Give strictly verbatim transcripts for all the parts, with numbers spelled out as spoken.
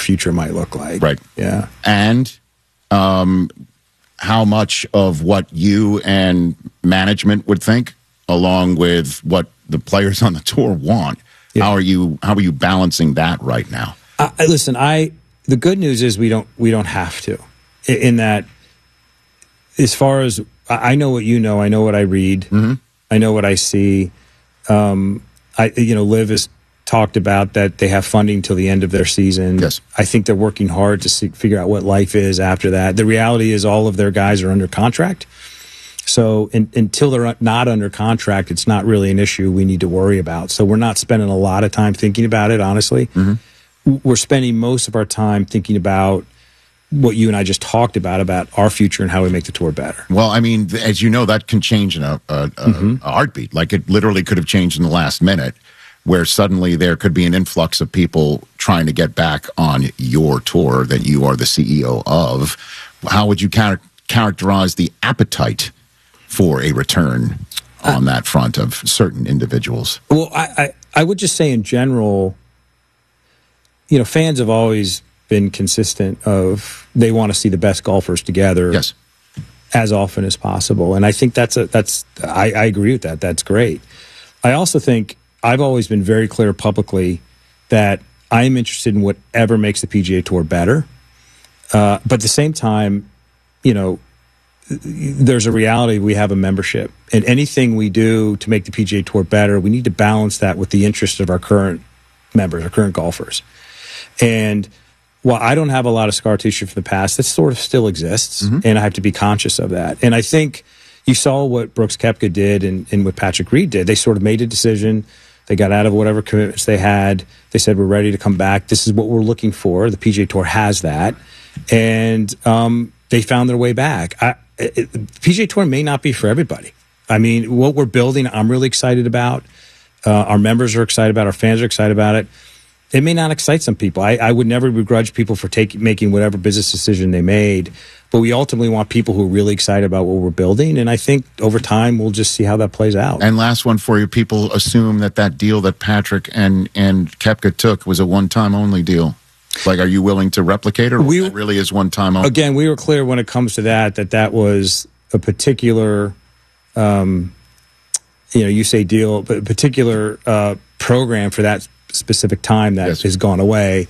future might look like. Right. Yeah. And um, how much of what you and management would think, along with what the players on the tour want, yeah. how are you? How are you balancing that right now? Uh, listen, I. The good news is we don't we don't have to. In, in that, as far as I know, what you know, I know what I read, mm-hmm. I know what I see. Um, I you know, Liv has talked about that they have funding till the end of their season. Yes. I think they're working hard to see, figure out what life is after that. The reality is all of their guys are under contract. So in, until they're not under contract, it's not really an issue we need to worry about. So we're not spending a lot of time thinking about it, honestly. Mm-hmm. We're spending most of our time thinking about what you and I just talked about, about our future and how we make the tour better. Well, I mean, as you know, that can change in a, a, a, mm-hmm. a heartbeat. Like it literally could have changed in the last minute, where suddenly there could be an influx of people trying to get back on your tour that you are the C E O of. How would you char- characterize the appetite for a return on uh, that front of certain individuals? Well, I, I, I would just say in general, you know, fans have always been consistent of they want to see the best golfers together yes. as often as possible. And I think that's a, that's, I, I agree with that. That's great. I also think I've always been very clear publicly that I'm interested in whatever makes the P G A Tour better. Uh, but at the same time, you know, there's a reality. We have a membership, and anything we do to make the P G A Tour better, we need to balance that with the interest of our current members, our current golfers. And while I don't have a lot of scar tissue from the past, that sort of still exists, mm-hmm. and I have to be conscious of that. And I think you saw what Brooks Koepka did and, and what Patrick Reed did. They sort of made a decision. They got out of whatever commitments they had. They said, we're ready to come back. This is what we're looking for. The P G A Tour has that. And um, they found their way back. I, it, the P G A Tour may not be for everybody. I mean, what we're building, I'm really excited about. Uh, our members are excited about. Our fans are excited about it. It may not excite some people. I, I would never begrudge people for take, making whatever business decision they made. But we ultimately want people who are really excited about what we're building. And I think over time, we'll just see how that plays out. And last one for you. People assume that that deal that Patrick and, and Koepka took was a one-time only deal. Like, are you willing to replicate it? Or we, it really is one-time only? Again, we were clear when it comes to that, that that was a particular, um, you know, you say deal, but a particular uh, program for that specific time that yes. has gone away.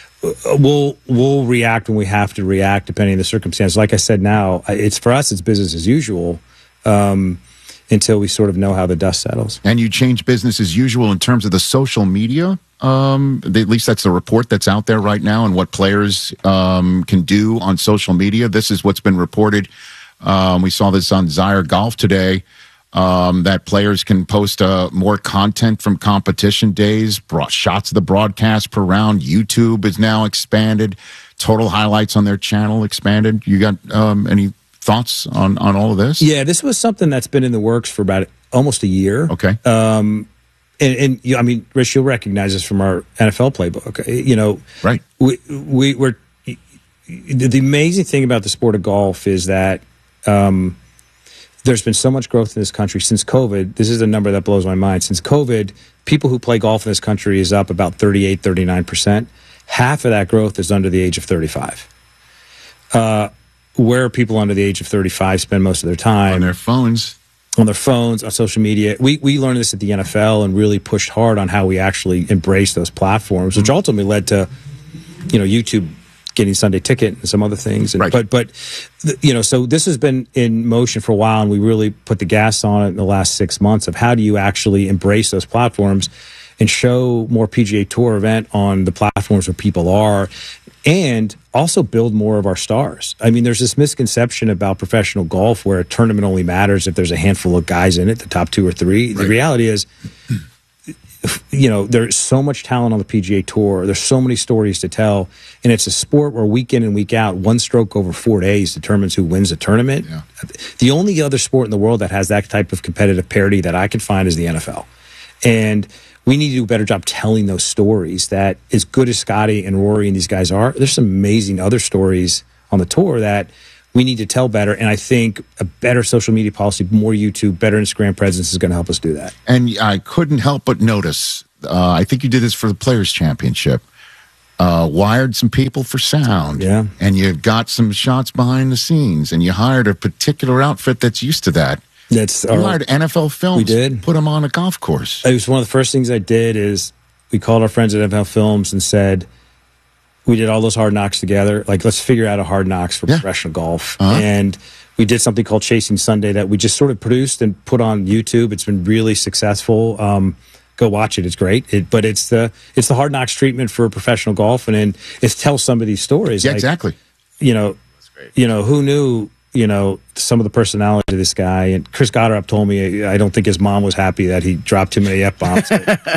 We'll we'll react when we have to react, depending on the circumstance. Like I said, now it's for us, it's business as usual um, until we sort of know how the dust settles. And you change business as usual in terms of the social media. Um, at least that's the report that's out there right now, and what players um, can do on social media. This is what's been reported. Um, we saw this on Zaire Golf today. Um, that players can post uh, more content from competition days, brought shots of the broadcast per round. YouTube is now expanded. Total highlights on their channel expanded. You got um, any thoughts on, on all of this? Yeah, this was something that's been in the works for about almost a year. Okay. Um, and, and you know, I mean, Rich, you'll recognize this from our N F L playbook. You know, right. We, we, we're, the amazing thing about the sport of golf is that um, there's been so much growth in this country since COVID. This is a number that blows my mind. Since COVID, people who play golf in this country is up about thirty-eight, thirty-nine percent. Half of that growth is under the age of thirty-five. Uh, where people under the age of thirty-five spend most of their time. On their phones. On their phones, on social media. We we learned this at the N F L and really pushed hard on how we actually embrace those platforms, which ultimately led to, you know, YouTube getting Sunday Ticket and some other things. And, right. But, but you know, so this has been in motion for a while, and we really put the gas on it in the last six months of how do you actually embrace those platforms and show more P G A Tour event on the platforms where people are, and also build more of our stars. I mean, there's this misconception about professional golf where a tournament only matters if there's a handful of guys in it, the top two or three. Right. The reality is, you know, there's so much talent on the P G A Tour. There's so many stories to tell. And it's a sport where week in and week out, one stroke over four days determines who wins the tournament. Yeah. The only other sport in the world that has that type of competitive parity that I can find is the N F L. And we need to do a better job telling those stories that, as good as Scotty and Rory and these guys are, there's some amazing other stories on the tour that we need to tell better. And I think a better social media policy, more YouTube, better Instagram presence is going to help us do that. And I couldn't help but notice, uh, I think you did this for the Players' Championship, uh, wired some people for sound. Yeah. And you got some shots behind the scenes, and you hired a particular outfit that's used to that. That's You our, hired N F L Films. We did. Put them on a golf course. It was one of the first things I did is we called our friends at N F L Films and said, we did all those hard knocks together. Like, let's figure out a hard knocks for Yeah. professional golf. Uh-huh. And we did something called Chasing Sunday that we just sort of produced and put on YouTube. It's been really successful. Um, go watch it. It's great. It, but it's the it's the hard knocks treatment for professional golf. And then it tells some of these stories. Yeah, like, exactly. You know, you know, who knew, you know, some of the personality of this guy. And Chris Goddard told me, I don't think his mom was happy that he dropped too many F-bombs.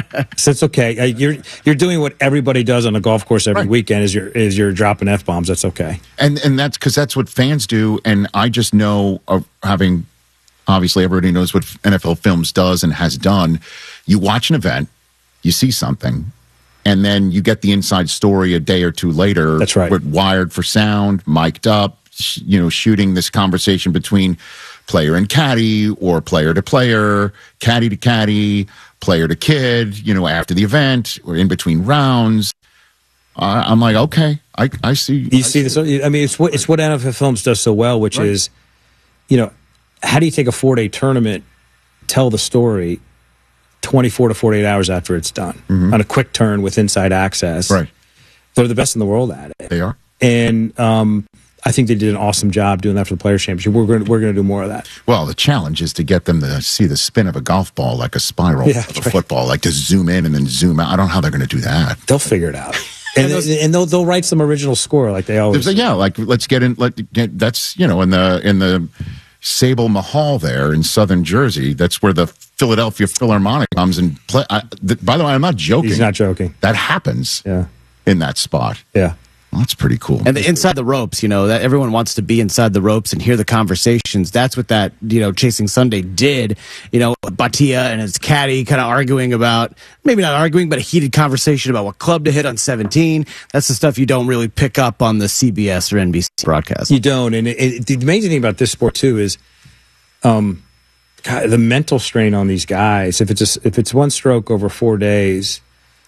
So it's okay. You're you're doing what everybody does on a golf course every Right. weekend is you're, is you're dropping F-bombs. That's okay. And and that's because that's what fans do. And I just know, of having obviously everybody knows what N F L Films does and has done. You watch an event, you see something, and then you get the inside story a day or two later. That's right. With wired for sound, mic'd up, sh- you know, shooting this conversation between player and caddy, or player to player, caddy to caddy, player to kid. You know, after the event or in between rounds. Uh, I'm like, okay, I I see. You see this? I mean, it's what it's what N F L Films does so well, which Right. is, you know, how do you take a four day tournament, tell the story, twenty four to forty eight hours after it's done on a quick turn with inside access? Right. They're the best in the world at it, They are. and um, I think they did an awesome job doing that for the Players Championship. We're going we're going to do more of that. Well, the challenge is to get them to see the spin of a golf ball like a spiral Yeah, of a that's right. football, like to zoom in and then zoom out. I don't know how they're going to do that. They'll figure it out, and and they'll they'll write some original score like they always. There's a, yeah, like let's get in. Let get, that's you know in the in the Sable Mahal there in southern Jersey. That's where the Philadelphia Philharmonic comes and play. I, th- by the way, I'm not joking. He's not joking. That happens Yeah, in that spot. yeah. Well, that's pretty cool. And the inside the ropes, you know, that everyone wants to be inside the ropes and hear the conversations. That's what that, you know, Chasing Sunday did. You know, Batia and his caddy kind of arguing about, maybe not arguing, but a heated conversation about what club to hit on seventeen. That's the stuff you don't really pick up on the C B S or N B C broadcast. You don't, and it, it, the amazing thing about this sport too is, um, God, the mental strain on these guys. If it's a, if it's one stroke over four days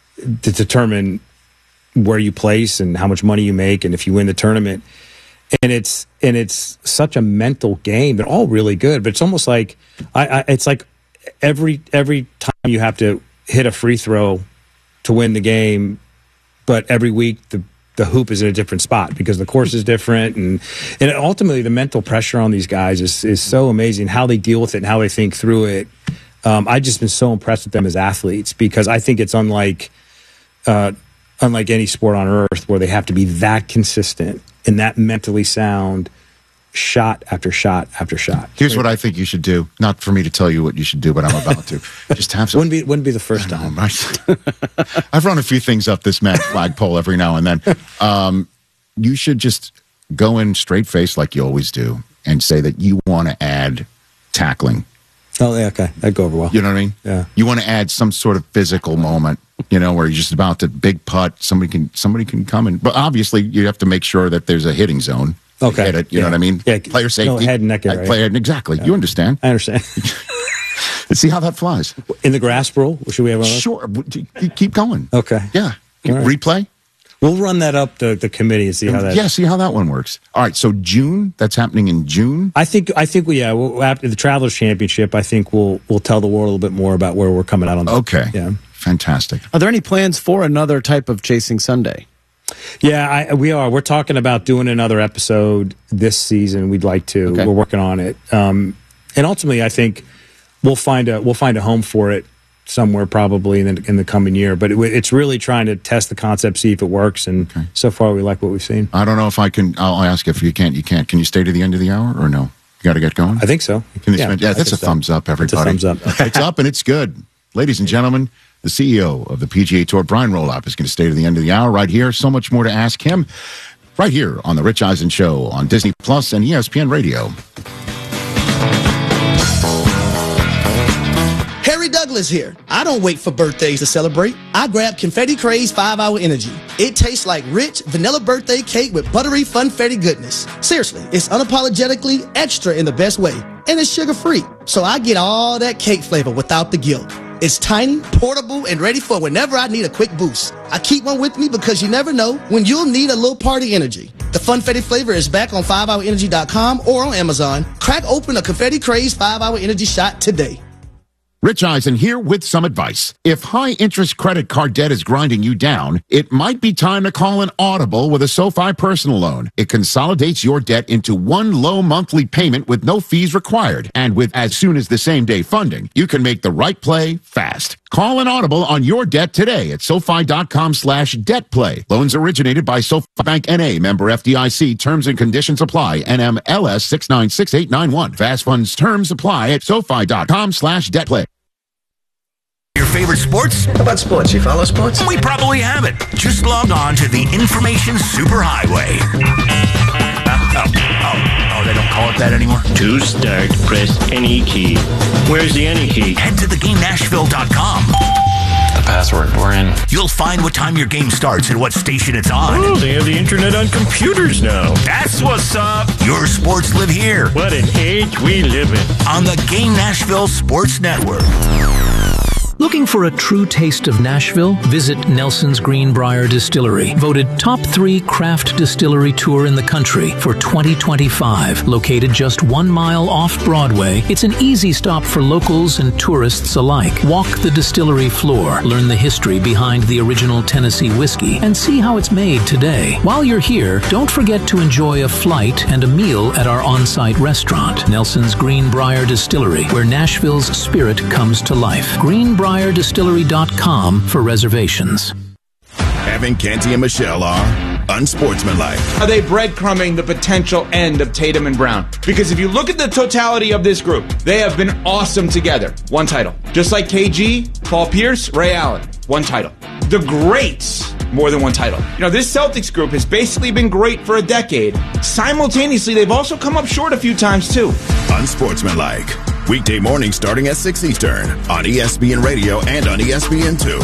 to determine where you place and how much money you make, and if you win the tournament, and it's and it's such a mental game. They're all really good, but it's almost like I, I it's like every every time you have to hit a free throw to win the game, but every week the the hoop is in a different spot because the course is different, and and ultimately the mental pressure on these guys is is so amazing how they deal with it and how they think through it. Um, I've just been so impressed with them as athletes because I think it's unlike uh, unlike any sport on earth where they have to be that consistent and that mentally sound, shot after shot after shot. Here's what I think you should do. Not for me to tell you what you should do, but I'm about to. Just have some. Wouldn't be wouldn't be the first time. Um, I, I've run a few things up this Matt flagpole every now and then. Um, you should just go in straight face like you always do and say that you want to add tackling. Oh, yeah, okay, that'd go over well. You know what I mean? Yeah. You want to add some sort of physical moment, you know, where you're just about to big putt. Somebody can somebody can come in, but obviously you have to make sure that there's a hitting zone. to Okay. hit it, you Yeah. know what I mean? Yeah. Player safety. No, head and neck area. Player, exactly. You understand. I understand. Let's see how that flies. In the grass rule, should we have one? of those? Sure. Keep going. Okay. Yeah. All right. Replay. We'll run that up the, the committee and see how that. Yeah, see how that one works. All right, so June, that's happening in June. I think I think we yeah we'll, after the Travelers Championship, I think we'll we'll tell the world a little bit more about where we're coming out on that. Okay. Yeah. Fantastic. Are there any plans for another type of Chasing Sunday? Yeah, I, we are. We're talking about doing another episode this season. We'd like to. Okay. We're working on it, um, and ultimately, I think we'll find a we'll find a home for it somewhere probably in the, in the coming year. But it, it's really trying to test the concept, see if it works, and Okay. so far we like what we've seen. I don't know if I can, I'll ask if you can't, you can't. Can you stay to the end of the hour or no? You got to get going? I think so. Can you spend- yeah, I that's a think so. thumbs up, That's a everybody. thumbs up. It's up and it's good. Ladies and gentlemen, the C E O of the P G A Tour, Brian Roloff, is going to stay to the end of the hour right here. So much more to ask him right here on The Rich Eisen Show on Disney Plus and E S P N Radio. Harry Douglas here. I don't wait for birthdays to celebrate. I grab Confetti Craze five hour Energy. It tastes like rich vanilla birthday cake with buttery funfetti goodness. Seriously, it's unapologetically extra in the best way, and it's sugar-free. So I get all that cake flavor without the guilt. It's tiny, portable, and ready for whenever I need a quick boost. I keep one with me because you never know when you'll need a little party energy. The Funfetti flavor is back on five hour energy dot com or on Amazon. Crack open a Confetti Craze five hour Energy shot today. Rich Eisen here with some advice. If high-interest credit card debt is grinding you down, it might be time to call an audible with a SoFi personal loan. It consolidates your debt into one low monthly payment with no fees required. And with as soon as the same-day funding, you can make the right play fast. Call an audible on your debt today at SoFi.com slash debt play. Loans originated by SoFi Bank N A, member F D I C. Terms and conditions apply. N M L S six nine six eight nine one. Fast funds terms apply at SoFi.com slash debt play. Your favorite sports? How about sports? You follow sports? We probably haven't. Just log on to the Information Superhighway. Uh, oh, oh, oh, they don't call it that anymore? To start, press any key. Where's the any key? Head to the game nashville dot com. The password, we're in. You'll find what time your game starts and what station it's on. Oh, they have the internet on computers now. That's what's up. Your sports live here. What an age we live in. On the Game Nashville Sports Network. Looking for a true taste of Nashville? Visit Nelson's Greenbrier Distillery, voted top three craft distillery tour in the country for twenty twenty-five. Located just one mile off Broadway, it's an easy stop for locals and tourists alike. Walk the distillery floor, learn the history behind the original Tennessee whiskey, and see how it's made today. While you're here, don't forget to enjoy a flight and a meal at our on-site restaurant, Nelson's Greenbrier Distillery, where Nashville's spirit comes to life. Greenbrier Distillery dot com for reservations. Evan, Canty, and Michelle are unsportsmanlike. Are they breadcrumbing the potential end of Tatum and Brown? Because if you look at the totality of this group, they have been awesome together. One title. Just like K G, Paul Pierce, Ray Allen. One title. The greats, more than one title. You know, this Celtics group has basically been great for a decade. Simultaneously, they've also come up short a few times, too. Unsportsmanlike. Weekday morning starting at six Eastern on E S P N Radio and on E S P N two.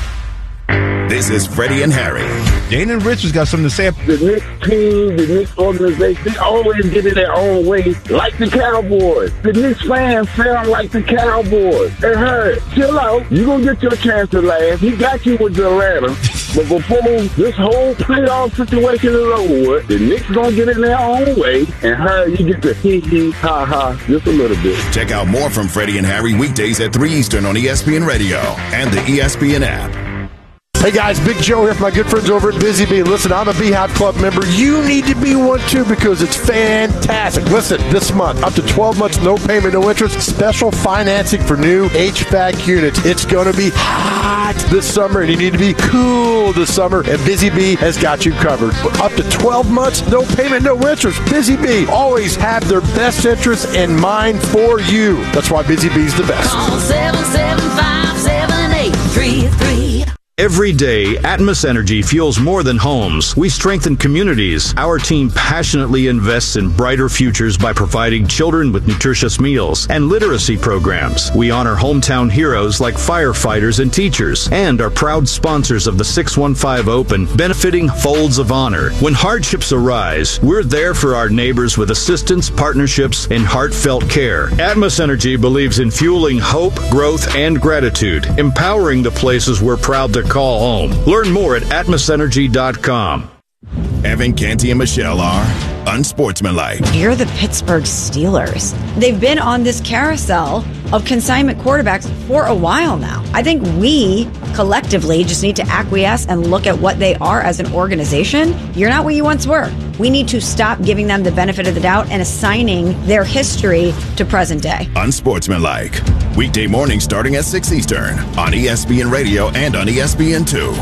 This is Freddie and Harry. Dana and Rich has got something to say. The Knicks team, the Knicks organization, they always get in their own way, like the Cowboys. The Knicks fans sound like the Cowboys. Hey, Harry, chill out. You're going to get your chance to laugh. He got you with Atlanta. But before this whole playoff situation is over with, the Knicks going to get in their own way, and Harry, you get to hee hee ha ha just a little bit. Check out more from Freddie and Harry weekdays at three Eastern on E S P N Radio and the E S P N app. Hey guys, Big Joe here from my good friends over at Busy Bee. Listen, I'm a Beehive Club member. You need to be one too because it's fantastic. Listen, this month, up to twelve months, no payment, no interest, special financing for new H V A C units. It's going to be hot this summer and you need to be cool this summer, and Busy Bee has got you covered. Up to twelve months, no payment, no interest. Busy Bee always have their best interests in mind for you. That's why Busy Bee's the best. Call seven seven five, seven eight three three. Every day, Atmos Energy fuels more than homes. We strengthen communities. Our team passionately invests in brighter futures by providing children with nutritious meals and literacy programs. We honor hometown heroes like firefighters and teachers, and are proud sponsors of the six one five Open, benefiting Folds of Honor. When hardships arise, we're there for our neighbors with assistance, partnerships, and heartfelt care. Atmos Energy believes in fueling hope, growth, and gratitude, empowering the places we're proud to call home. Learn more at atmos energy dot com. Evan, Canty, and Michelle are unsportsmanlike. You're the Pittsburgh Steelers. They've been on this carousel of consignment quarterbacks for a while now. I think we collectively just need to acquiesce and look at what they are as an organization. You're not what you once were. We need to stop giving them the benefit of the doubt and assigning their history to present day. Unsportsmanlike. Weekday morning starting at six Eastern on E S P N Radio and on E S P N two.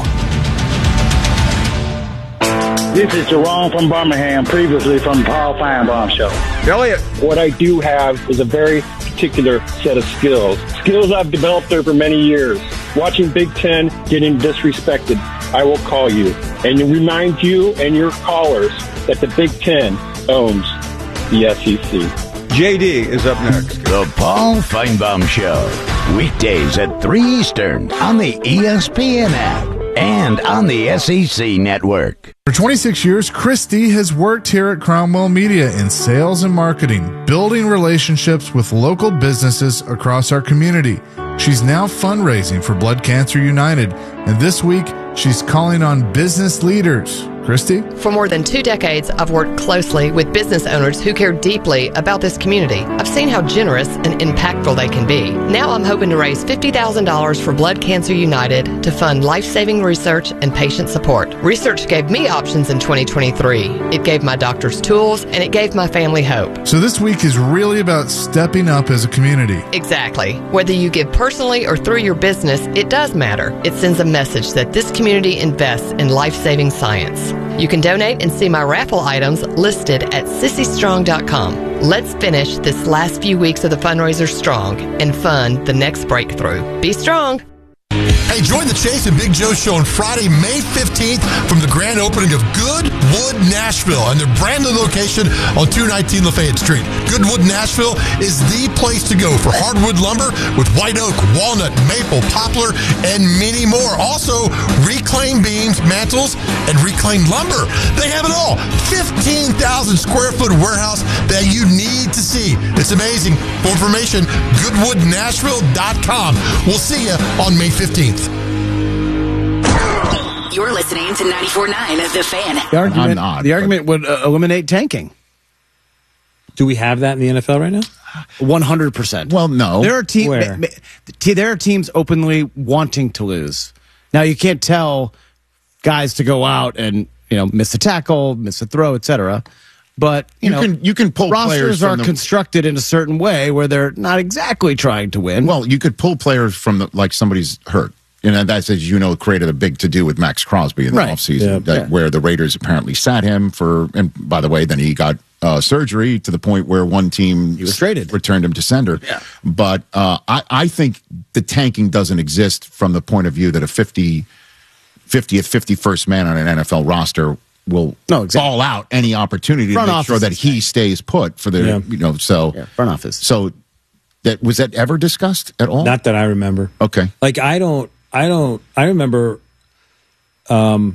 This is Jerome from Birmingham, previously from the Paul Feinbaum Show. Elliot. What I do have is a very particular set of skills. Skills I've developed over many years. Watching Big Ten getting disrespected, I will call you and remind you and your callers that the Big Ten owns the S E C. J D is up next. The Paul Feinbaum Show. Weekdays at three Eastern on the E S P N app. and on the S E C Network. For twenty-six years, Christy has worked here at Cromwell Media in sales and marketing, building relationships with local businesses across our community. She's now fundraising for Blood Cancer United, and this week she's calling on business leaders. Christy? For more than two decades, I've worked closely with business owners who care deeply about this community. I've seen how generous and impactful they can be. Now I'm hoping to raise fifty thousand dollars for Blood Cancer United to fund life-saving research and patient support. Research gave me options in twenty twenty-three. It gave my doctors tools, and it gave my family hope. So this week is really about stepping up as a community. Exactly. Whether you give personally or through your business, it does matter. It sends a message that this community invests in life-saving science. You can donate and see my raffle items listed at sissy strong dot com. Let's finish this last few weeks of the fundraiser strong and fund the next breakthrough. Be strong. Hey, join the Chase and Big Joe show on Friday, May fifteenth from the grand opening of Goodwood Nashville and their brand new location on two nineteen Lafayette Street. Goodwood Nashville is the place to go for hardwood lumber with white oak, walnut, maple, poplar, and many more. Also, reclaimed beams, mantles, and reclaimed lumber. They have it all. fifteen thousand square foot warehouse that you need to see. It's amazing. For information, goodwood nashville dot com. We'll see you on May fifteenth. You're listening to ninety-four point nine of The Fan. The argument, not, the argument would uh, eliminate tanking. Do we have that in the N F L right now? one hundred percent. Well, no. There are, te- Where? ma- ma- te- there are teams openly wanting to lose. Now, you can't tell guys to go out and, you know, miss a tackle, miss a throw, et cetera. But, you, You know, can- you can pull players rosters from are the- constructed in a certain way where they're not exactly trying to win. Well, you could pull players from the, like somebody's hurt. You know, that's, as you know, created a big to-do with Max Crosby in the Right. offseason, Yeah. that, Yeah. where the Raiders apparently sat him for, and by the way, then he got uh, surgery to the point where one team He was traded. returned him to sender. Yeah. But uh, I, I think the tanking doesn't exist from the point of view that a fifty, fiftieth, fifty-first man on an N F L roster will No, exactly. ball out any opportunity Front to make sure office that is he tanking. stays put for the, Yeah. you know, so. Yeah, front office. So that was that ever discussed at all? Not that I remember. Okay. Like I don't, I don't, I remember um,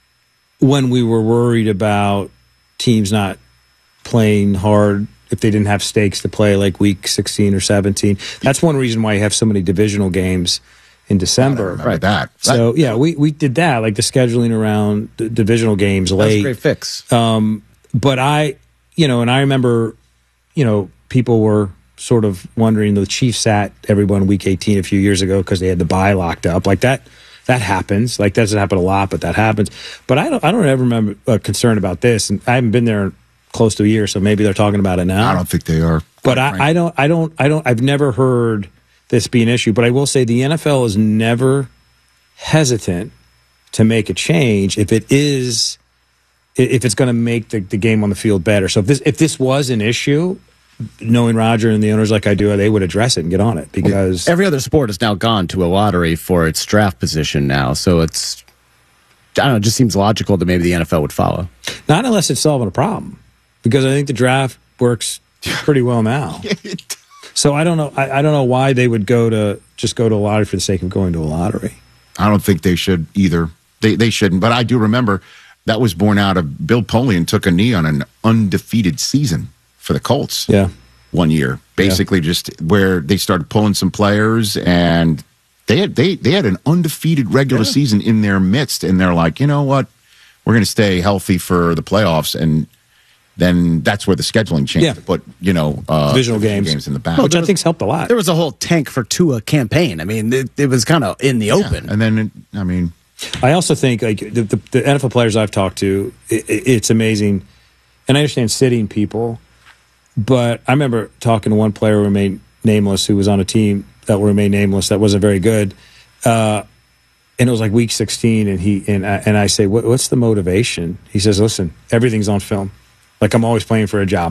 when we were worried about teams not playing hard if they didn't have stakes to play like week sixteen or seventeen. That's one reason why you have so many divisional games in December. Right. That. So yeah, we, we did that, like the scheduling around the divisional games That's a late. great fix. Um, but I, you know, and I remember, you know, people were sort of wondering, the Chiefs sat everyone week eighteen a few years ago because they had the bye locked up. Like that, that happens. Like that doesn't happen a lot, but that happens. But I don't, I don't ever remember a concern about this. And I haven't been there close to a year, so maybe they're talking about it now. I don't think they are. But I, I don't, I don't, I don't, I've never heard this be an issue. But I will say the N F L is never hesitant to make a change if it is, if it's going to make the, the game on the field better. So if this, if this was an issue, knowing Roger and the owners like I do, they would address it and get on it because Every other sport has now gone to a lottery for its draft position now. So it's, I don't know, it just seems logical that maybe the N F L would follow. not unless it's solving a problem, because I think the draft works pretty well now. So I don't know. I, I don't know why they would go to just go to a lottery for the sake of going to a lottery. I don't think they should either. They they shouldn't. But I do remember that was born out of Bill Polian took a knee on an undefeated season for the Colts. Yeah, one year, basically, yeah. just where they started pulling some players, and they had they they had an undefeated regular yeah. season in their midst, and they're like, you know what, we're going to stay healthy for the playoffs, and then that's where the scheduling changed. Yeah. To put you know uh, divisional games. games in the back, which I think's helped a lot. There was a whole tank for Tua campaign. I mean, it, it was kind of in the yeah. open, and then it, I mean, I also think like the, the, the N F L players I've talked to, it, it's amazing, and I understand sitting people. But I remember talking to one player who remained nameless, who was on a team that will remain nameless, that wasn't very good. Uh, and it was like week sixteen, and he and I, and I say, what, what's the motivation? He says, listen, everything's on film. Like I'm always playing for a job.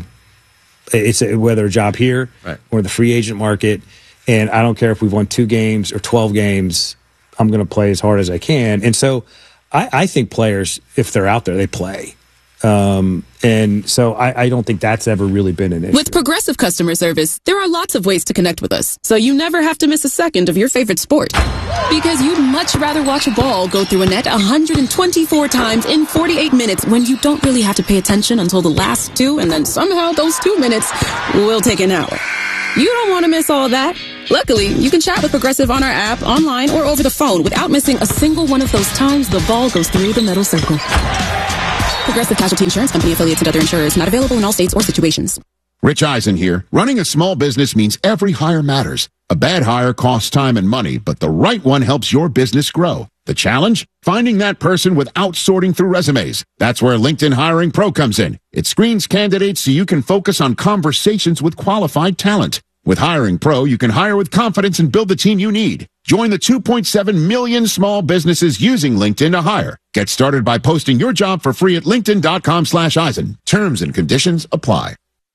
It's a, whether a job here right. or the free agent market, and I don't care if we've won two games or twelve games. I'm going to play as hard as I can. And so I, I think players, if they're out there, they play. Um, and so I, I don't think that's ever really been an issue. With Progressive customer service, there are lots of ways to connect with us, so you never have to miss a second of your favorite sport. Because you'd much rather watch a ball go through a net one hundred twenty-four times in forty-eight minutes when you don't really have to pay attention until the last two, and then somehow those two minutes will take an hour. You don't want to miss all that. Luckily, you can chat with Progressive on our app, online, or over the phone without missing a single one of those times the ball goes through the metal circle. Progressive Casualty Insurance Company, affiliates, and other insurers. Not available in all states or situations. Rich Eisen here. Running a small business means every hire matters. A bad hire costs time and money, but the right one helps your business grow. The challenge? Finding that person without sorting through resumes. That's where LinkedIn Hiring Pro comes in. It screens candidates so you can focus on conversations with qualified talent. With Hiring Pro, you can hire with confidence and build the team you need. Join the two point seven million small businesses using LinkedIn to hire. Get started by posting your job for free at linkedin.com slash Eisen. Terms and conditions apply.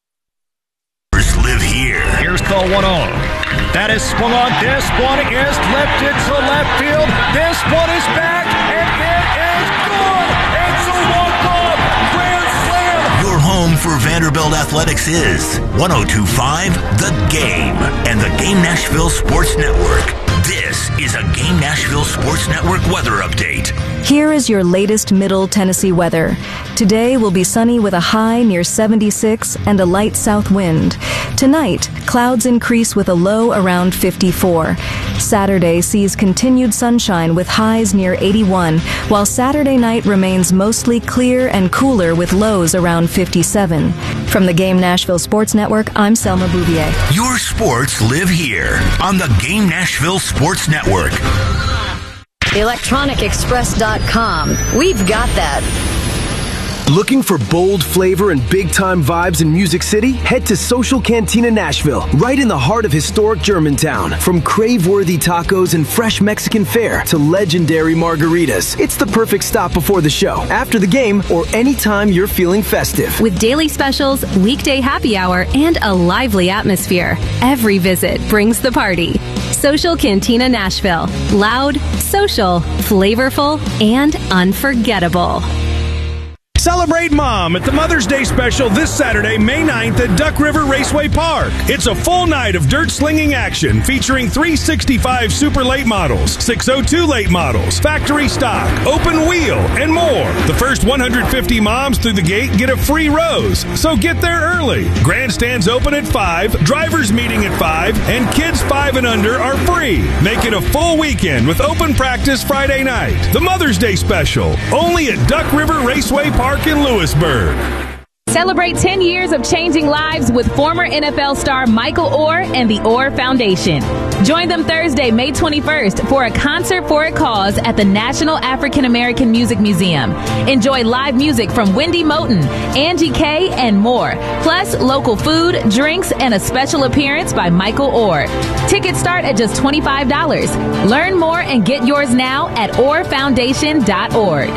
Live here. Here's the one oh. That is swung on. This one is lifted to left field. This one is back, and it is good. It's a walk-off grand slam. Your home for Vanderbilt Athletics is one oh two point five The Game and the Game Nashville Sports Network. This is a Game Nashville Sports Network weather update. Here is your latest Middle Tennessee weather. Today will be sunny with a high near seventy-six and a light south wind. Tonight, clouds increase with a low around fifty-four. Saturday sees continued sunshine with highs near eighty-one, while Saturday night remains mostly clear and cooler with lows around fifty-seven. From the Game Nashville Sports Network, I'm Selma Bouvier. Your sports live here on the Game Nashville Sports Network. electronic express dot com. We've got that. Looking for bold flavor and big-time vibes in Music City? Head to Social Cantina Nashville, right in the heart of historic Germantown. From crave-worthy tacos and fresh Mexican fare to legendary margaritas, it's the perfect stop before the show, after the game, or anytime you're feeling festive. With daily specials, weekday happy hour, and a lively atmosphere, every visit brings the party. Social Cantina Nashville. Loud, social, flavorful, and unforgettable. Celebrate Mom at the Mother's Day special this Saturday, May ninth at Duck River Raceway Park. It's a full night of dirt slinging action featuring three sixty-five Super Late models, six oh two Late models, factory stock, open wheel, and more. The first one hundred fifty moms through the gate get a free rose, so get there early. Grandstands open at five, drivers meeting at five, and kids five and under are free. Make it a full weekend with open practice Friday night. The Mother's Day special, only at Duck River Raceway Park in Lewisburg. Celebrate ten years of changing lives with former N F L star Michael Orr and the Orr Foundation. Join them Thursday, May twenty-first for a concert for a cause at the National African American Music Museum. Enjoy live music from Wendy Moten, Angie Kay, and more. Plus, local food, drinks, and a special appearance by Michael Orr. Tickets start at just twenty-five dollars. Learn more and get yours now at orr foundation dot org.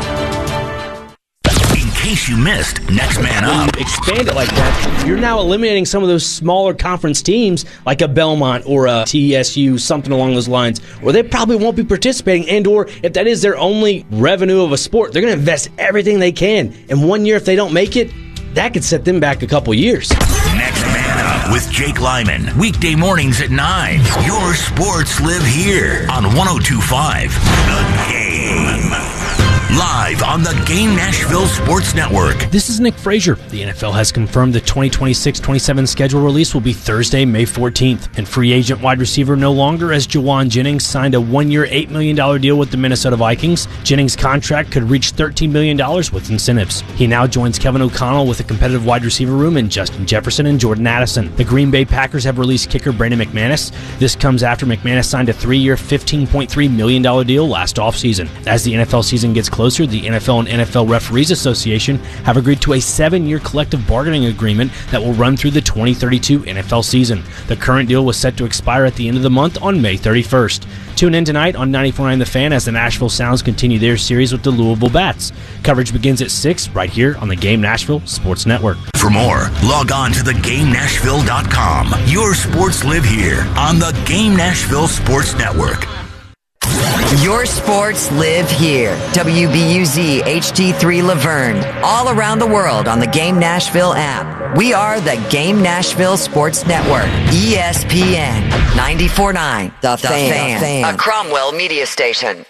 In case you missed Next Man Up. When you expand it like that, you're now eliminating some of those smaller conference teams like a Belmont or a T S U, something along those lines, where they probably won't be participating, and or if that is their only revenue of a sport, they're going to invest everything they can. And one year, if they don't make it, that could set them back a couple years. Next Man Up with Jake Lyman. Weekday mornings at nine. Your sports live here on one oh two point five The Game. Live on the Game Nashville Sports Network. This is Nick Frazier. The N F L has confirmed the twenty twenty-six twenty-seven schedule release will be Thursday, May fourteenth. And free agent wide receiver no longer, as Jawan Jennings signed a one-year, eight million dollars deal with the Minnesota Vikings. Jennings' contract could reach thirteen million dollars with incentives. He now joins Kevin O'Connell with a competitive wide receiver room in Justin Jefferson and Jordan Addison. The Green Bay Packers have released kicker Brandon McManus. This comes after McManus signed a three-year, fifteen point three million dollars deal last offseason. As the N F L season gets closer, the N F L and N F L Referees Association have agreed to a seven-year collective bargaining agreement that will run through the twenty thirty-two N F L season. The current deal was set to expire at the end of the month on May thirty-first. Tune in tonight on ninety-four point nine The Fan as the Nashville Sounds continue their series with the Louisville Bats. Coverage begins at six right here on the Game Nashville Sports Network. For more, log on to the game nashville dot com. Your sports live here on the Game Nashville Sports Network. Your sports live here. W B U Z H D three Laverne. All around the world on the Game Nashville app. We are the Game Nashville Sports Network. E S P N ninety-four point nine. The, the fan. fan. A Cromwell media station.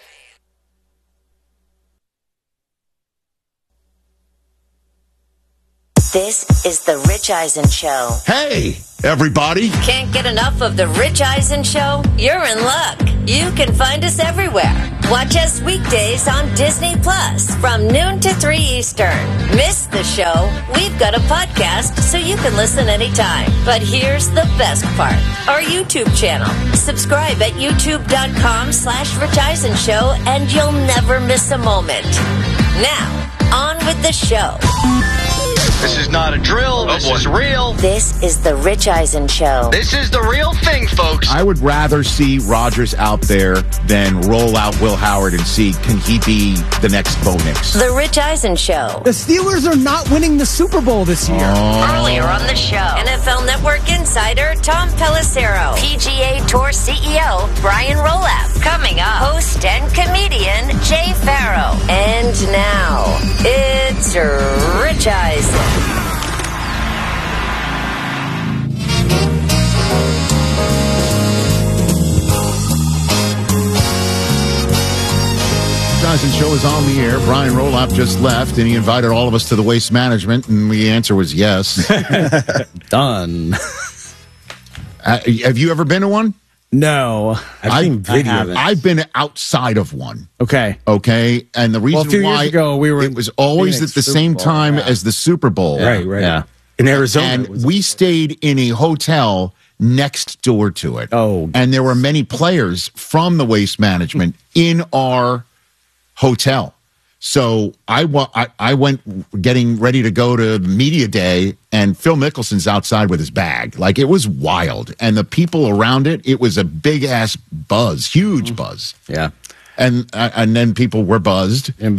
This is the Rich Eisen Show. Hey, everybody. Can't get enough of the Rich Eisen Show? You're in luck. You can find us everywhere. Watch us weekdays on Disney Plus from noon to three Eastern. Miss the show? We've got a podcast so you can listen anytime. But here's the best part. Our YouTube channel. Subscribe at youtube.com slash Rich Eisen Show and you'll never miss a moment. Now, on with the show. This is not a drill. This is real. This is the Rich Eisen Show. This is the real thing, folks. I would rather see Rodgers out there than roll out Will Howard and see, can he be the next Bo Nix? The Rich Eisen Show. The Steelers are not winning the Super Bowl this year. Oh. Earlier on the show, N F L Network insider Tom Pelissero, P G A Tour C E O Brian Rolapp. Coming up, host and comedian Jay Farrow. And now, it's Rich Eisen. Eisen Show is on the air. Brian Rolapp just left, and he invited all of us to the Waste Management, and the answer was yes. Done. Uh, have you ever been to one? No. I've, I've seen videos. I've been outside of one. Okay. Okay. And the reason well, a few why years ago, we were it was always Phoenix at the Super same Bowl, time yeah. as the Super Bowl. Yeah. Right, right. Yeah. In Arizona. And we stayed in a hotel next door to it. Oh. And there were many players from the Waste Management in our hotel. So I, wa- I, I went getting ready to go to media day, and Phil Mickelson's outside with his bag. Like, it was wild. And the people around it, it was a big-ass buzz, huge buzz. Yeah. And uh, and then people were buzzed. um,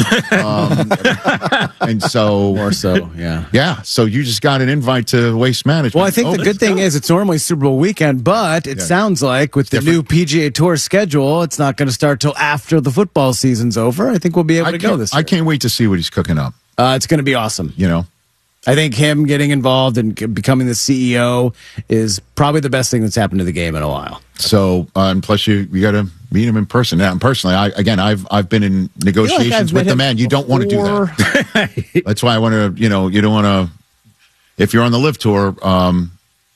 and so... More so, yeah. Yeah, so you just got an invite to Waste Management. Well, I think oh, the good thing go. is it's normally Super Bowl weekend, but it Yeah. sounds like with the Different. new P G A Tour schedule, it's not going to start till after the football season's over. I think we'll be able I to go can't- this year. I can't wait to see what he's cooking up. Uh, it's going to be awesome. You know? I think him getting involved and c- becoming the C E O is probably the best thing that's happened to the game in a while. So, uh, and plus you you got to meet him in person. Now, personally, I again, I've I've been in negotiations I've with met the him man. You don't want to do that. That's why I want to, you know, you don't want to. If you're on the Live Tour, um,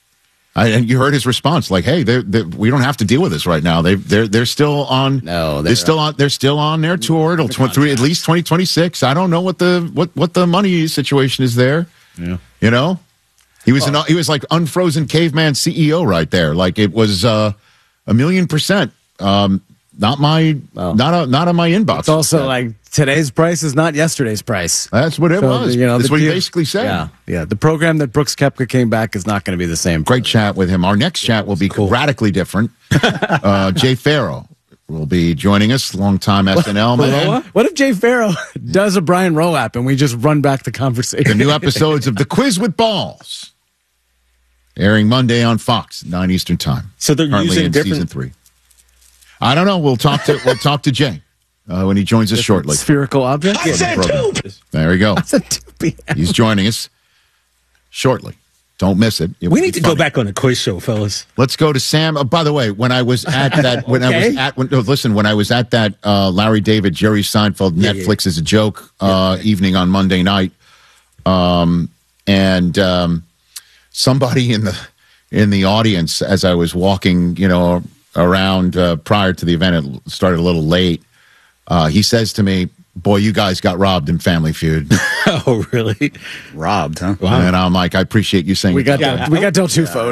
I, and you heard his response, like, "Hey, they're, they're, we don't have to deal with this right now. They they're they're still on. No, they're, they're still on. They're still on their tour till twenty-three, at least twenty twenty-six. I don't know what the what what the money situation is there. Yeah. You know." He was an, he was like unfrozen caveman C E O right there. Like it was uh, a million percent. Um, not my Well, not a, not on my inbox. It's also like today's price is not yesterday's price. That's what it So, was. you know, That's the what he deal- basically said. Yeah, yeah. The program that Brooks Koepka came back is not going to be the same. Great chat with him. Our next chat will be radically different. uh, Jay Farrow will be joining us. Longtime S N L man. What if Jay Farrow does a Brian Rolapp and we just run back the conversation? The new episodes of The Quiz with Balls, airing Monday on Fox, nine Eastern time. So they're Currently using in different- season three. I don't know. We'll talk to we'll talk to Jay uh, when he joins us shortly. Spherical object. I said two. There we go. I said two p m He's joining us shortly. Don't miss it. It We will need be to go funny. back on the quiz show, fellas. Let's go to Sam. Oh, by the way, when I was at that, when I was Okay. at, when, no, listen, when I was at that uh, Larry David, Jerry Seinfeld, Yeah, Netflix is a joke uh, evening on Monday night, um, and um, somebody in the in the audience, as I was walking, you know, around uh, prior to the event, it started a little late. Uh, he says to me, "Boy, you guys got robbed in Family Feud." Oh, really? Robbed, huh? Wow. And I'm like, I appreciate you saying We got Yeah, Del, we got Del Tufo.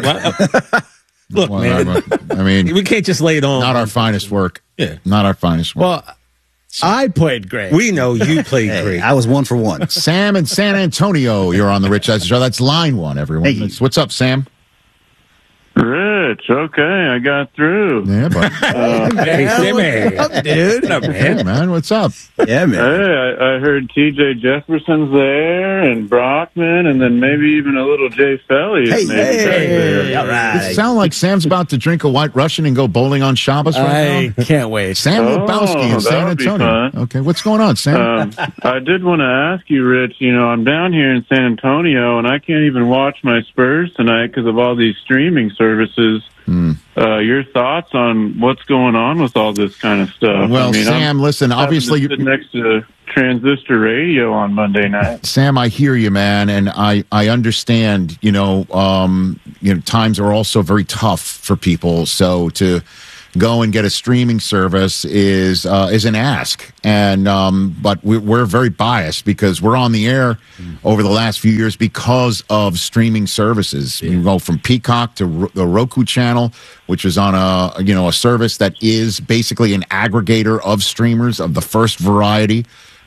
Look, Well, man, I mean, we can't just lay it on. not our finest work. Yeah. Not our finest work. Well, I played great. We know you played Hey, great. I was one for one. Sam in San Antonio, you're on the Rich Eisen Show. That's line one, everyone. Hey. That's- what's up, Sam? Rich, okay, I got through. Yeah, but uh, hey, Timmy. What's up, dude? What up, man? man? What's up? Yeah, man. Hey, I, I heard T J Jefferson's there, and Brockman, and then maybe even a little Jay Felly. Hey, maybe hey, back all right. You sound like Sam's about to drink a White Russian and go bowling on Shabbos right I now. can't wait. Sam Oh, Lubowski in San that would be Antonio. fun. Okay, what's going on, Sam? Um, I did want to ask you, Rich, you know, I'm down here in San Antonio, and I can't even watch my Spurs tonight because of all these streaming services. Mm. Uh, your thoughts on what's going on with all this kind of stuff? Well, I mean, Sam, I'm listen, having obviously to sit next to Transistor Radio on Monday night. Sam, I hear you, man, and I, I understand, you know, um, you know, times are also very tough for people. So to go and get a streaming service is uh, is an ask. And um, but we're, we're very biased because we're on the air over the last few years because of streaming services. You go from Peacock to Ro- the Roku channel, which is on a you know a service that is basically an aggregator of streamers of the first variety.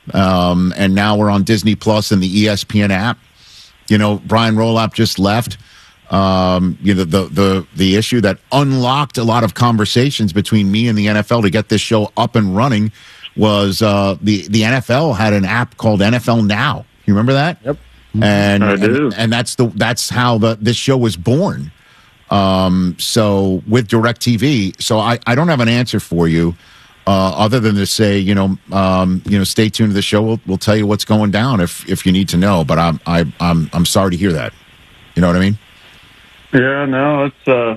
Um, and now we're on Disney Plus and the E S P N app. You know, Brian Rolap just left. Um, you know, the the the issue that unlocked a lot of conversations between me and the N F L to get this show up and running was uh, the the N F L had an app called N F L Now. You remember that? Yep. And I do. and, and that's the that's how the this show was born. Um, so with DirecTV, so I, I don't have an answer for you. Uh, other than to say, you know, um, you know, stay tuned to the show. We'll we'll tell you what's going down if if you need to know. But I'm I, I'm I'm sorry to hear that. You know what I mean? Yeah, no, it's. Uh,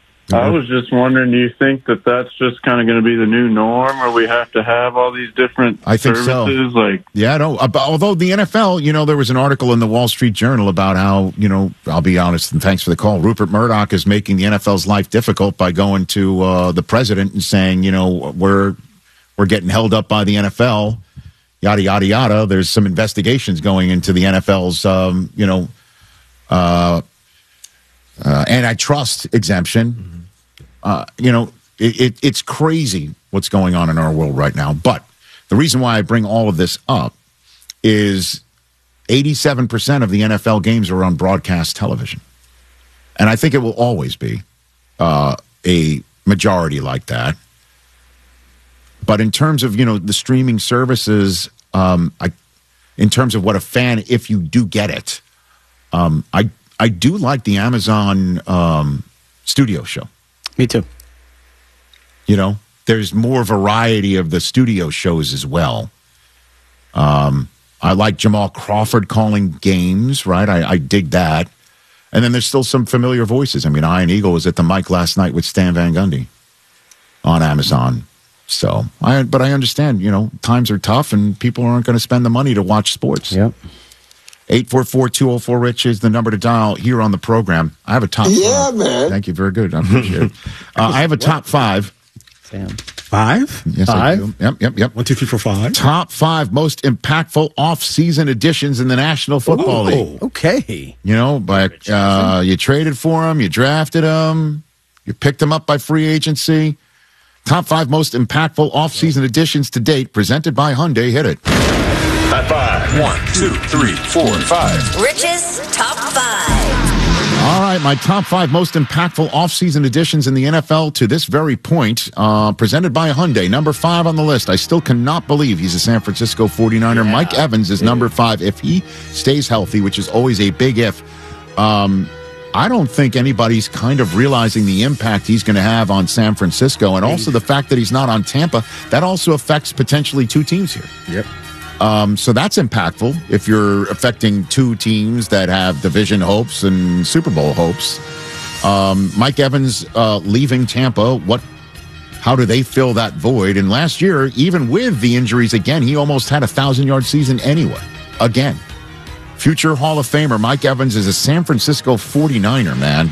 I was just wondering, do you think that that's just kind of going to be the new norm, or we have to have all these different I think services? so. Like, yeah, no. Uh, although the N F L, you know, there was an article in the Wall Street Journal about how, you know, I'll be honest, and thanks for the call. Rupert Murdoch is making the N F L's life difficult by going to uh, the president and saying, you know, we're we're getting held up by the N F L, yada yada yada. There's some investigations going into the N F L's, um, you know, uh, uh, antitrust exemption. Mm-hmm. Uh, you know, it, it, it's crazy what's going on in our world right now. But the reason why I bring all of this up is eighty-seven percent of the N F L games are on broadcast television. And I think it will always be uh, a majority like that. But in terms of, you know, the streaming services, um, I, in terms of what a fan, if you do get it, um, I, I do like the Amazon um, studio show. Me too. You know, there's more variety of the studio shows as well. Um, I like Jamal Crawford calling games, right? I, I dig that. And then there's still some familiar voices. I mean, Iron Eagle was at the mic last night with Stan Van Gundy on Amazon. So, I but I understand, you know, times are tough and people aren't going to spend the money to watch sports. Yep. eight four four, two oh four, RICH is the number to dial here on the program. I have a top yeah, five. man. Thank you. Very good. I appreciate it. Uh, I have a top five. Sam. Five? Yes, Five? I do. Yep, yep, yep. One, two, three, four, five. Top five most impactful off-season additions in the National Football Ooh. League. Okay. You know, by uh, you traded for them, you drafted them, you picked them up by free agency. Top five most impactful off-season additions to date, presented by Hyundai. Hit it. High five. One, two, three, four, five. Rich's Top five. All right, my top five most impactful offseason additions in the N F L to this very point, uh, presented by Hyundai. Number five on the list. I still cannot believe he's a San Francisco forty-niner. Yeah, Mike Evans is number five if he stays healthy, which is always a big if. Um, I don't think anybody's kind of realizing the impact he's going to have on San Francisco, and also the fact that he's not on Tampa. That also affects potentially two teams here. Yep. Um, so that's impactful if you're affecting two teams that have division hopes and Super Bowl hopes. Um, Mike Evans uh, leaving Tampa, what? How do they fill that void? And last year, even with the injuries again, he almost had a thousand-yard season anyway. Again, future Hall of Famer Mike Evans is a San Francisco forty-niner, man.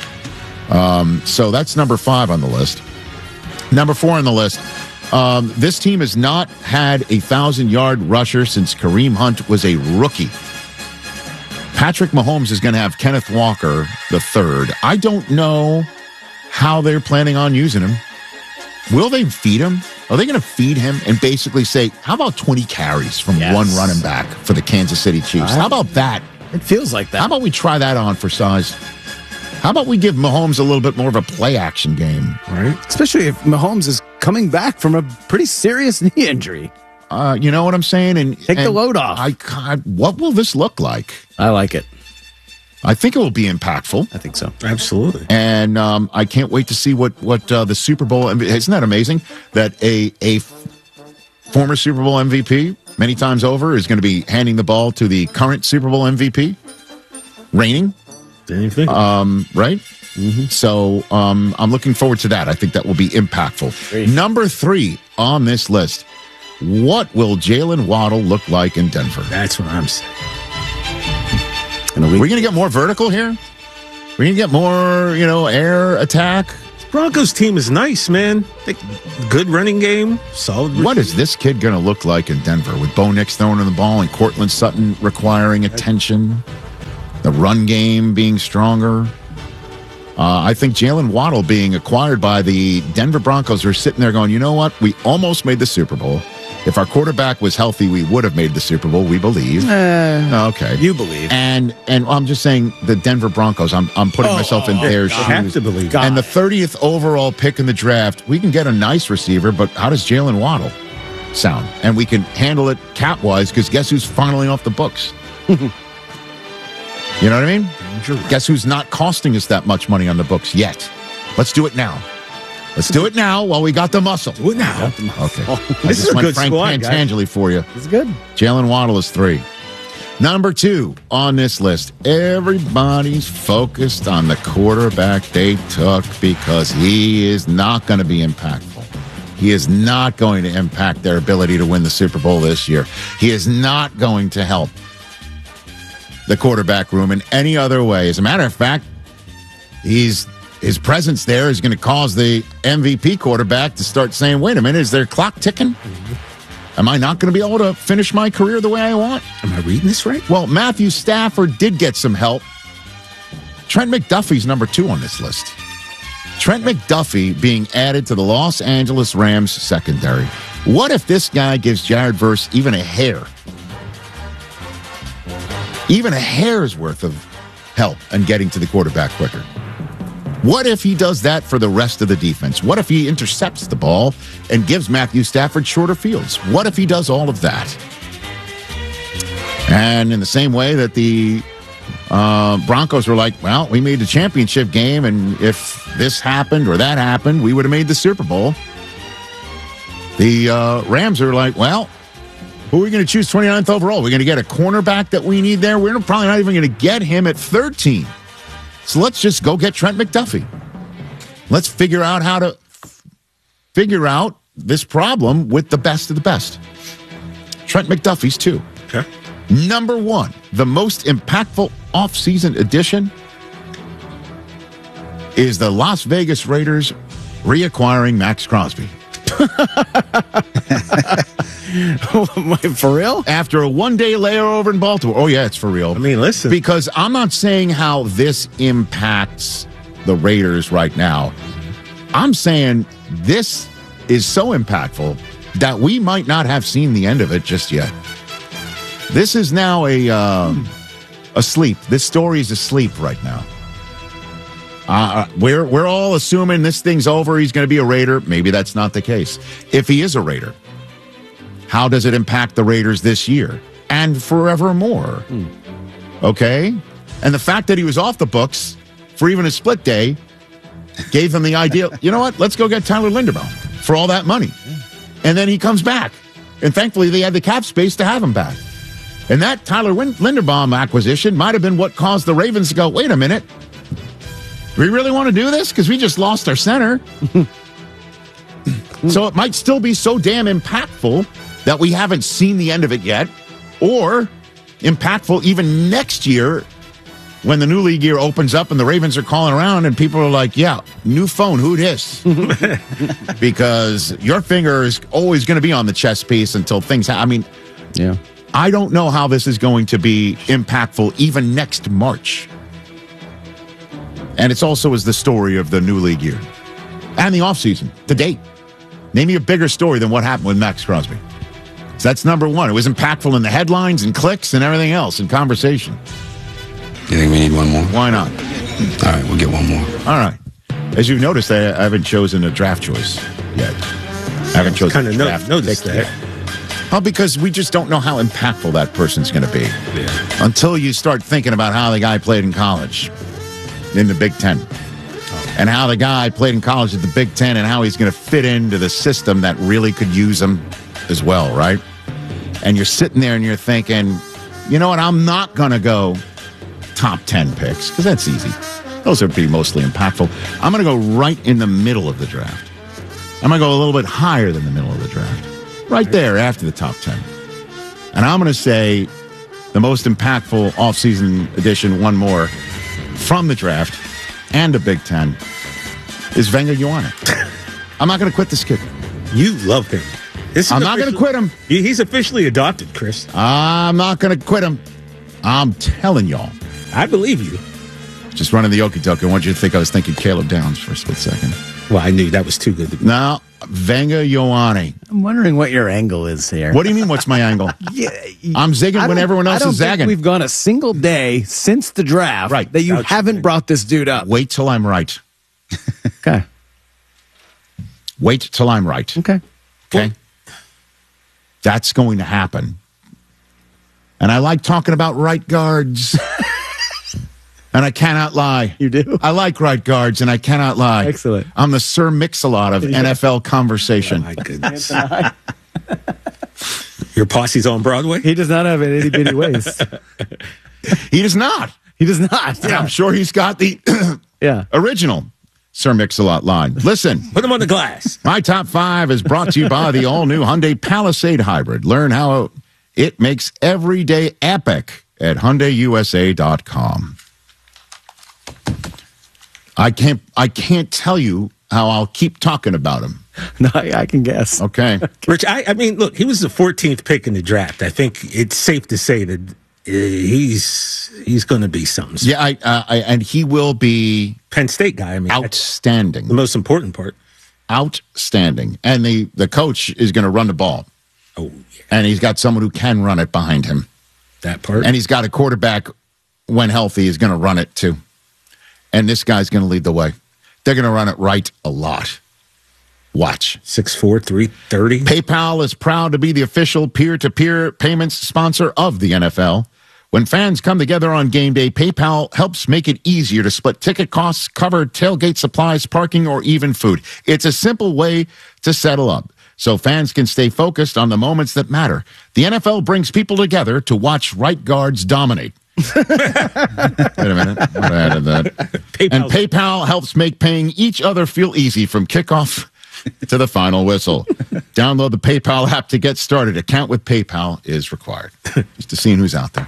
Um, so that's number five on the list. Number four on the list. Um, this team has not had a thousand-yard rusher since Kareem Hunt was a rookie. Patrick Mahomes is going to have Kenneth Walker the third. I don't know how they're planning on using him. Will they feed him? Are they going to feed him and basically say, how about twenty carries from yes. one running back for the Kansas City Chiefs? How about that? It feels like that. How about we try that on for size? How about we give Mahomes a little bit more of a play action game, right? Especially if Mahomes is coming back from a pretty serious knee injury. Uh, you know what I'm saying? And take and the load off. I, God, what will this look like? I like it. I think it will be impactful. I think so. Absolutely. And um, I can't wait to see what what uh, the Super Bowl. Isn't that amazing that a a former Super Bowl M V P many times over is going to be handing the ball to the current Super Bowl M V P, reigning. Didn't think. Um, right. Mm-hmm. So um, I'm looking forward to that. I think that will be impactful. Great. Number three on this list. What will Jalen Waddle look like in Denver? That's what I'm saying. Are we going to get more vertical here? We're going to get more, you know, air attack? This Broncos team is nice, man. They, good running game, solid. What is this kid going to look like in Denver with Bo Nix throwing in the ball and Cortland Sutton requiring attention? The run game being stronger? Uh, I think Jalen Waddle being acquired by the Denver Broncos are sitting there going, you know what? We almost made the Super Bowl. If our quarterback was healthy, we would have made the Super Bowl, we believe. Uh, okay. You believe. And and I'm just saying the Denver Broncos, I'm I'm putting oh, myself in oh, their God. shoes. I have to believe. God. And the thirtieth overall pick in the draft, we can get a nice receiver, but how does Jalen Waddle sound? And we can handle it cap-wise because guess who's finally off the books? You know what I mean? Guess who's not costing us that much money on the books yet? Let's do it now. Let's do it now while we got the muscle. Do it now. Okay. This is a good Frank squad, guys. Pantangeli for you. It's good. Jalen Waddle is three. Number two on this list. Everybody's focused on the quarterback they took because he is not going to be impactful. He is not going to impact their ability to win the Super Bowl this year. He is not going to help the quarterback room in any other way. As a matter of fact, he's his presence there is going to cause the M V P quarterback to start saying, wait a minute, is their clock ticking? Am I not going to be able to finish my career the way I want? Am I reading this right? Well, Matthew Stafford did get some help. Trent McDuffie's number two on this list. Trent McDuffie being added to the Los Angeles Rams secondary. What if this guy gives Jared Verse even a hair? Even a hair's worth of help and getting to the quarterback quicker. What if he does that for the rest of the defense? What if he intercepts the ball and gives Matthew Stafford shorter fields? What if he does all of that? And in the same way that the uh, Broncos were like, well, we made the championship game, and if this happened or that happened, we would have made the Super Bowl. The uh, Rams are like, well, who are we going to choose twenty-ninth overall? We're going to get a cornerback that we need there. We're probably not even going to get him at thirteen. So let's just go get Trent McDuffie. Let's figure out how to figure out this problem with the best of the best. Trent McDuffie's two. Okay. Number one, the most impactful offseason addition is the Las Vegas Raiders reacquiring Max Crosby. For real? After a one-day layover in Baltimore. Oh, yeah, it's for real. I mean, listen. Because I'm not saying how this impacts the Raiders right now. I'm saying this is so impactful that we might not have seen the end of it just yet. This is now a uh, asleep. This story is asleep right now. Uh, we're we're all assuming this thing's over. He's going to be a Raider. Maybe that's not the case. If he is a Raider, how does it impact the Raiders this year and forevermore? Hmm. Okay? And the fact that he was off the books for even a split day gave them the idea, you know what? Let's go get Tyler Linderbaum for all that money. And then he comes back. And thankfully, they had the cap space to have him back. And that Tyler Linderbaum acquisition might have been what caused the Ravens to go, wait a minute. We really want to do this? Because we just lost our center. So it might still be so damn impactful that we haven't seen the end of it yet, or impactful even next year when the new league year opens up and the Ravens are calling around and people are like, yeah, new phone, who dis? Because your finger is always going to be on the chess piece until things happen. I mean, yeah, I don't know how this is going to be impactful even next March. And it's also is the story of the new league year and the offseason to date. Name me a bigger story than what happened with Max Crosby. So that's number one. It was impactful in the headlines and clicks and everything else in conversation. You think we need one more? Why not? All right, we'll get one more. All right. As you've noticed, I, I haven't chosen a draft choice yet. I haven't chosen kind of a no, draft noticed pick that. yet. Well, because we just don't know how impactful that person's going to be Yeah. until you start thinking about how the guy played in college in the Big Ten. And how the guy played in college at the Big Ten and how he's going to fit into the system that really could use him as well, right? And you're sitting there and you're thinking, you know what, I'm not going to go top ten picks because that's easy. Those would be mostly impactful. I'm going to go right in the middle of the draft. I'm going to go a little bit higher than the middle of the draft. Right there after the top ten. And I'm going to say the most impactful offseason edition, one more, from the draft and the Big Ten, is Wenger Ioane. I'm not going to quit this kid. You love him. This is I'm not going to quit him. He's officially adopted, Chris. I'm not going to quit him. I'm telling y'all. I believe you. Just running the okie doke. I want you to think I was thinking Caleb Downs for a split second. Well, I knew that was too good to be. No, Wenger Ioane. I'm wondering what your angle is here. What do you mean, what's my angle? Yeah, I'm zigging when everyone else I don't is think zagging. We've gone a single day since the draft Right. that you Ouch. haven't brought this dude up. Wait till I'm right. Okay. Wait till I'm right. Okay. Okay. That's going to happen. And I like talking about right guards. And I cannot lie. You do? I like right guards, and I cannot lie. Excellent. I'm the Sir Mix-a-Lot of Yeah. N F L conversation. Oh, my goodness. Your posse's on Broadway? He does not have an itty bitty waist. He does not. He does not. And I'm sure he's got the Yeah. original Sir Mix-a-Lot line. Listen. Put him on the glass. My top five is brought to you by the all-new Hyundai Palisade Hybrid. Learn how it makes every day epic at Hyundai U S A dot com. I can't. I can't tell you how I'll keep talking about him. No, I, I can guess. Okay, Rich, I, I mean, look, he was the fourteenth pick in the draft. I think it's safe to say that uh, he's he's going to be something. Yeah, I, uh, I and he will be Penn State guy. I mean, outstanding. The most important part. Outstanding, and the the coach is going to run the ball. Oh, yeah. And he's got someone who can run it behind him. That part. And he's got a quarterback, when healthy, is going to run it too. And this guy's going to lead the way. They're going to run it right a lot. Watch. six four, three thirty PayPal is proud to be the official peer-to-peer payments sponsor of the N F L. When fans come together on game day, PayPal helps make it easier to split ticket costs, cover tailgate supplies, parking, or even food. It's a simple way to settle up, so fans can stay focused on the moments that matter. The N F L brings people together to watch right guards dominate. Wait a minute. What added that? PayPal. And PayPal helps make paying each other feel easy from kickoff to the final whistle. Download the PayPal app to get started. Account with PayPal is required. Just to see who's out there.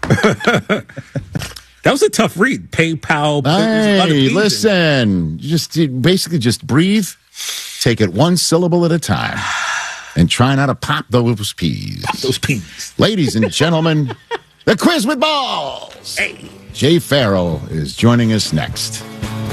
That was a tough read. PayPal. Hey, listen. Just basically just breathe. Take it one syllable at a time. And try not to pop those peas. Pop those peas. Ladies and gentlemen, the Quiz with Balls. Hey. Jay Farrell is joining us next.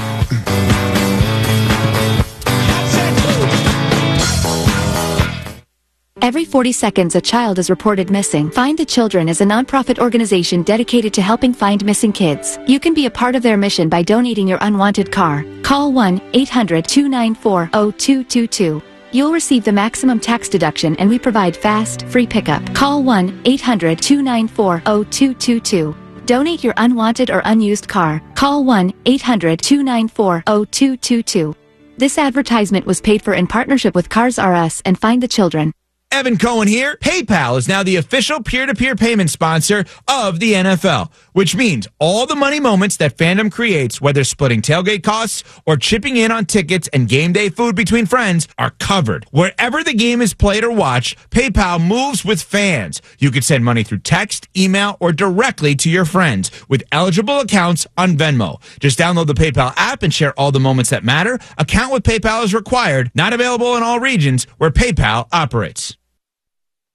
Every forty seconds, a child is reported missing. Find the Children is a nonprofit organization dedicated to helping find missing kids. You can be a part of their mission by donating your unwanted car. Call one eight hundred, two nine four, zero two two two. You'll receive the maximum tax deduction, and we provide fast, free pickup. Call one eight hundred, two nine four, zero two two two. Donate your unwanted or unused car. Call one eight hundred, two nine four, zero two two two. This advertisement was paid for in partnership with Cars R Us and Find the Children. Evan Cohen here. PayPal is now the official peer-to-peer payment sponsor of the N F L, which means all the money moments that fandom creates, whether splitting tailgate costs or chipping in on tickets and game day food between friends, are covered. Wherever the game is played or watched, PayPal moves with fans. You can send money through text, email, or directly to your friends with eligible accounts on Venmo. Just download the PayPal app and share all the moments that matter. Account with PayPal is required. Not available in all regions where PayPal operates.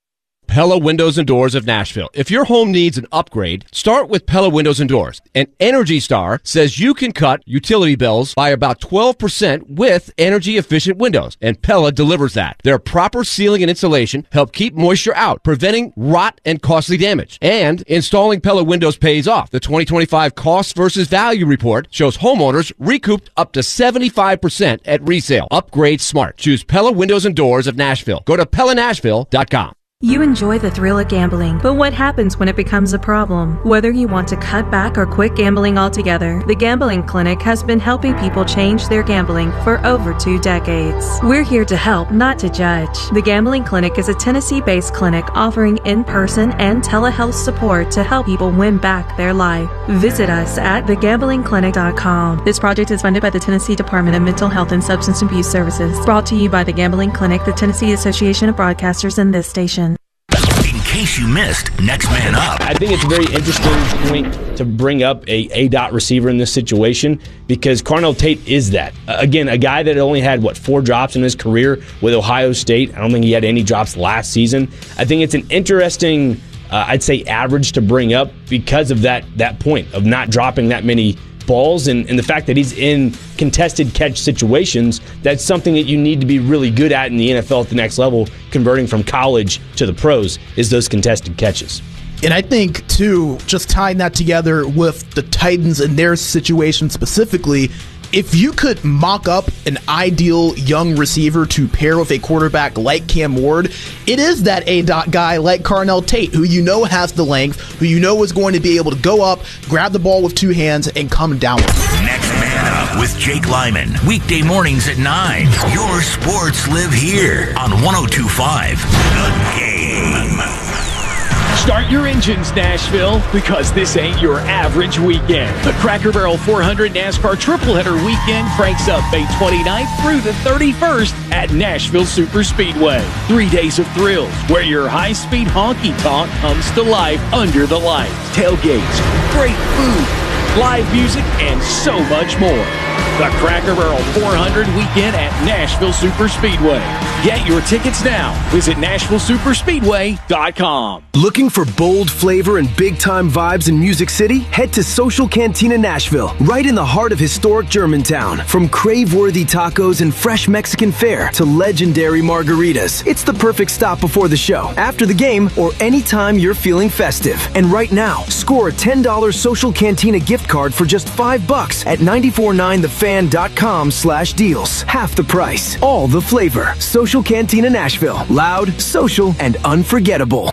Pella Windows and Doors of Nashville. If your home needs an upgrade, start with Pella Windows and Doors. And Energy Star says you can cut utility bills by about twelve percent with energy-efficient windows. And Pella delivers that. Their proper sealing and insulation help keep moisture out, preventing rot and costly damage. And installing Pella windows pays off. The twenty twenty-five Cost versus Value Report shows homeowners recouped up to seventy-five percent at resale. Upgrade smart. Choose Pella Windows and Doors of Nashville. Go to Pella Nashville dot com. You enjoy the thrill of gambling, but what happens when it becomes a problem? Whether you want to cut back or quit gambling altogether, the Gambling Clinic has been helping people change their gambling for over two decades. We're here to help, not to judge. The Gambling Clinic is a Tennessee-based clinic offering in-person and telehealth support to help people win back their life. Visit us at the gambling clinic dot com. This project is funded by the Tennessee Department of Mental Health and Substance Abuse Services. Brought to you by the Gambling Clinic, the Tennessee Association of Broadcasters, and this station. In case you missed Next Man Up. I think it's a very interesting point to bring up a A-dot receiver in this situation because Carnell Tate is that. Uh, again, a guy that only had, what, four drops in his career with Ohio State. I don't think he had any drops last season. I think it's an interesting, uh, I'd say, average to bring up because of that that point of not dropping that many balls and, and the fact that he's in contested catch situations. That's something that you need to be really good at in the N F L at the next level, converting from college to the pros, is those contested catches. And I think, too, just tying that together with the Titans and their situation specifically, if you could mock up an ideal young receiver to pair with a quarterback like Cam Ward, it is that A-dot guy like Carnell Tate, who you know has the length, who you know is going to be able to go up, grab the ball with two hands, and come down with it. Next Man Up with Jake Lyman. Weekday mornings at nine. Your sports live here on one oh two point five The Game. Start your engines, Nashville, because this ain't your average weekend. The Cracker Barrel four hundred NASCAR Tripleheader Weekend cranks up May twenty-ninth through the thirty-first at Nashville Superspeedway. Three days of thrills where your high-speed honky-tonk comes to life under the lights. Tailgates, great food, live music, and so much more. The Cracker Barrel four hundred Weekend at Nashville Superspeedway. Get your tickets now. Visit Nashville Superspeedway dot com. Looking for bold flavor and big-time vibes in Music City? Head to Social Cantina Nashville, right in the heart of historic Germantown. From crave-worthy tacos and fresh Mexican fare to legendary margaritas, it's the perfect stop before the show, after the game, or anytime you're feeling festive. And right now, score a ten dollars Social Cantina gift card for just five bucks at nine four nine the fan dot com slash deals. Half the price, all the flavor. Social Cantina Nashville. Loud, social, and unforgettable.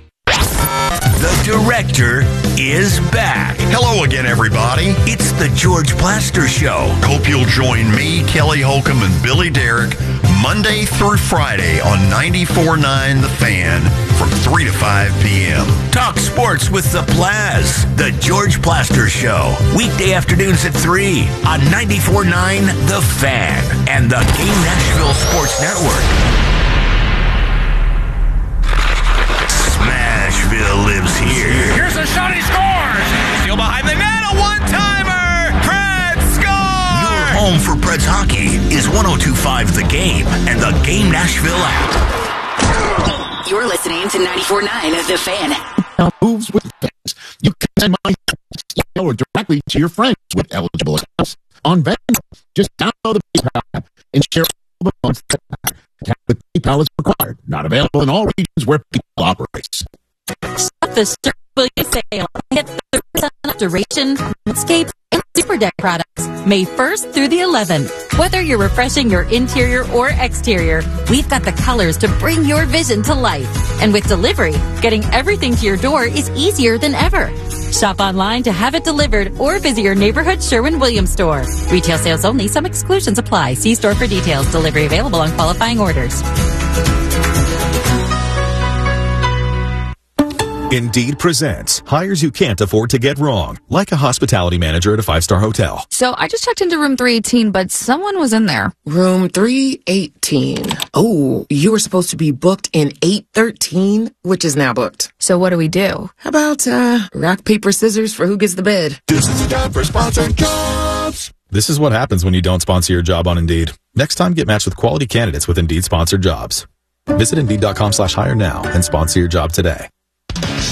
The director is back. Hello again, everybody. It's the George Plaster Show. Hope you'll join me, Kelly Holcomb, and Billy Derrick Monday through Friday on ninety-four point nine The Fan from three to five p.m. Talk sports with the Plaz. The George Plaster Show. Weekday afternoons at three on ninety-four point nine The Fan and the Game Nashville Sports Network. Smashville lives here. Here's a shot, he scores! Still behind the net, a one-timer! Preds score! Your home for Preds hockey is one oh two point five The Game and the Game Nashville app. You're listening to ninety-four point nine The Fan. Moves with fans. You can send money or directly to your friends with eligible accounts on Venmo. Just download the PayPal app and share all the funds that matter. With PayPal is required. Not available in all regions where PayPal operates. Stop the Circle U sale. Get thirty percent off duration, landscape, and super deck products. May first through the eleventh. Whether you're refreshing your interior or exterior, we've got the colors to bring your vision to life. And with delivery, getting everything to your door is easier than ever. Shop online to have it delivered or visit your neighborhood Sherwin-Williams store. Retail sales only. Some exclusions apply. See store for details. Delivery available on qualifying orders. Indeed presents hires you can't afford to get wrong, like a hospitality manager at a five-star hotel. So I just checked into room three eighteen, but someone was in there. Room three eighteen. Oh, you were supposed to be booked in eight thirteen, which is now booked. So what do we do? How about, uh, rock, paper, scissors for who gets the bed? This is a job for sponsored jobs. This is what happens when you don't sponsor your job on Indeed. Next time, get matched with quality candidates with Indeed sponsored jobs. Visit Indeed.com slash hire now and sponsor your job today.